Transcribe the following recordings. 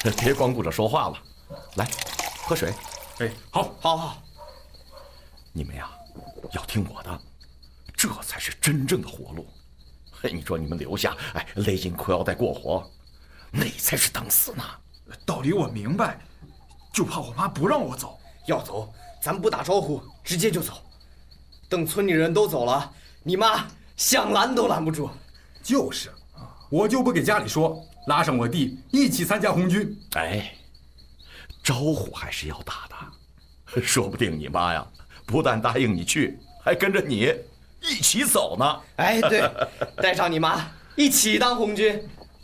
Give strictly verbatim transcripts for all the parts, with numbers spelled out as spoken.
别光顾着说话了，来，喝水。 哎，好， 好，好。你们呀，要听我的，这才是真正的活路。嘿，你说你们留下，哎，勒紧裤腰带过活，那才是等死呢。 道理我明白，就怕我妈不让我走。 要走，咱不打招呼，直接就走。等村里人都走了，你妈想拦都拦不住。 就是，我就不给家里说，拉上我弟一起参加红军。 哎，招呼还是要打的，说不定你妈呀，不但答应你去，还跟着你一起走呢。 哎，对，带上你妈一起当红军。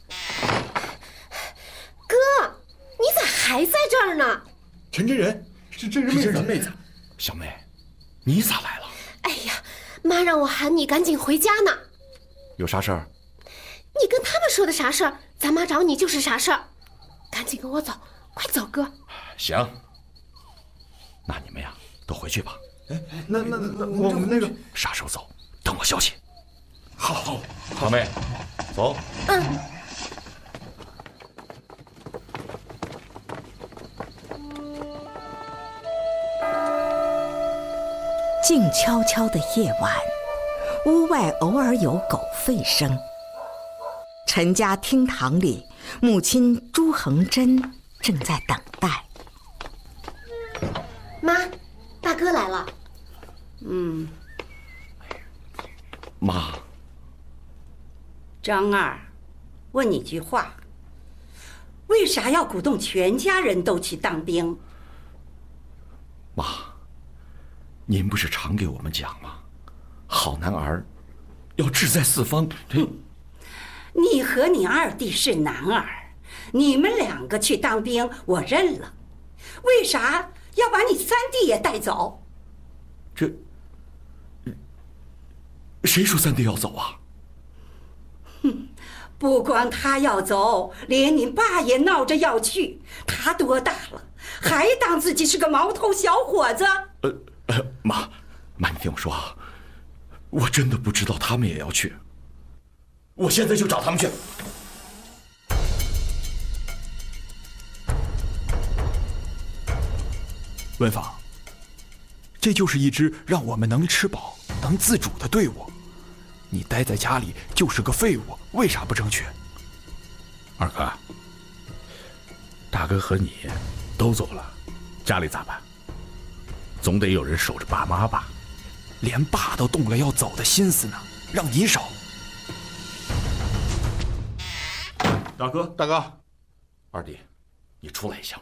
哥，你咋还在这儿呢？ 陈真人是真人妹子。真人妹子， 小妹，你咋来了？ 哎呀，妈让我喊你赶紧回家呢。 有啥事儿？ 你跟他们说的啥事儿，咱妈找你就是啥事儿。赶紧跟我走，快走，哥。 行，那你们呀都回去吧。 哎，那那那我们那个啥时候走？等我消息。 好，好， 小妹，走。 嗯。 静悄悄的夜晚，屋外偶尔有狗吠声。陈家厅堂里，母亲朱恒珍正在等待。 妈，大哥来了。 嗯。 妈。 张二，问你句话，为啥要鼓动全家人都去当兵？ 妈，您不是常给我们讲吗？好男儿要志在四方。这， 你和你二弟是男儿，你们两个去当兵，我认了。为啥要把你三弟也带走？ 这，谁说三弟要走啊？ 哼，不光他要走，连你爸也闹着要去。他多大了，还当自己是个毛头小伙子？ 呃呃，妈，妈，你听我说啊，我真的不知道他们也要去。我现在就找他们去。 文芳，这就是一支让我们能吃饱、能自主的队伍。你待在家里就是个废物，为啥不争取？ 二哥，大哥和你都走了，家里咋办？总得有人守着爸妈吧？ 连爸都动了要走的心思呢，让你守。大哥， 大哥，二弟，你出来一下。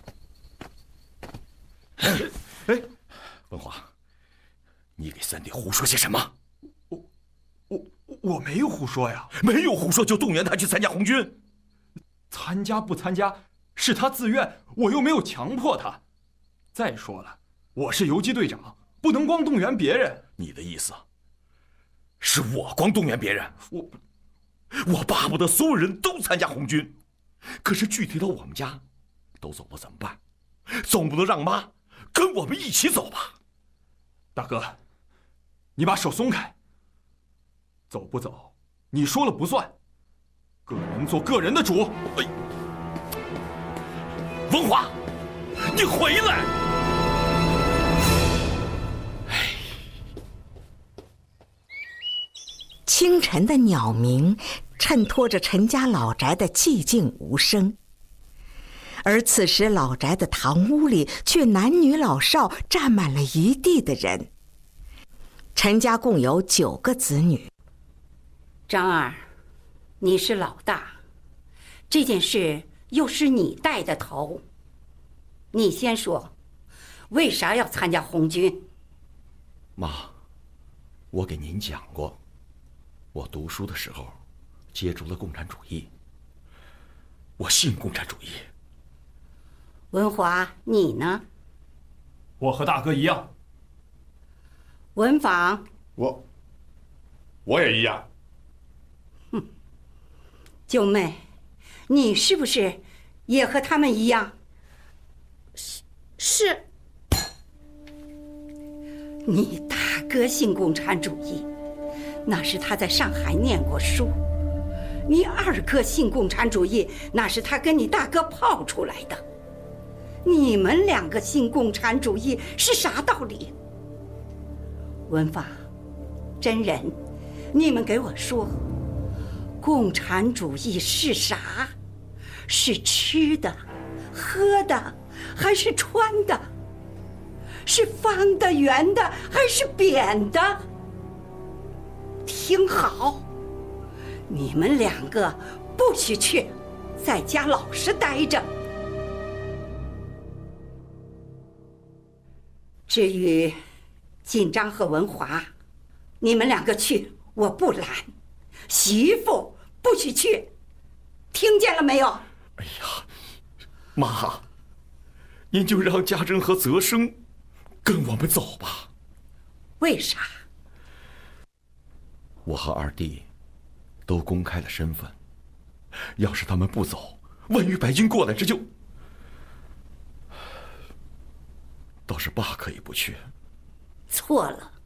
哎，文华，你给三弟胡说些什么？ 我我我没有胡说呀！ 没有胡说就动员他去参加红军？ 参加不参加是他自愿，我又没有强迫他。再说了，我是游击队长，不能光动员别人。 你的意思是我光动员别人？ 我我巴不得所有人都参加红军，可是具体到我们家，都走了怎么办？总不能让妈跟我们一起走吧？ 大哥，你把手松开。走不走，你说了不算。个人做个人的主。哎， 文华，你回来！ 清晨的鸟鸣衬托着陈家老宅的寂静无声，而此时老宅的堂屋里却男女老少站满了一地的人。陈家共有九个子女。 张二，你是老大，这件事又是你带的头，你先说，为啥要参加红军？ 妈，我给您讲过，我读书的时候接触了共产主义，我信共产主义。 文华，你呢？ 我和大哥一样。 文芳， 我我也一样。 哼，九妹，你是不是也和他们一样？ 是是。 你大哥信共产主义，那是他在上海念过书。 你二哥信共产主义，那是他跟你大哥泡出来的。你们两个信共产主义是啥道理？文法、真人，你们给我说，共产主义是啥？是吃的、喝的，还是穿的？是方的、圆的，还是扁的？听好，你们两个不许去，在家老实待着。至于锦章和文华，你们两个去，我不拦。媳妇不许去，听见了没有？ 哎呀，妈，您就让家珍和泽生跟我们走吧。 为啥？ 我和二弟都公开了身份，要是他们不走，万一白军过来，这就……倒是爸可以不去。 错了，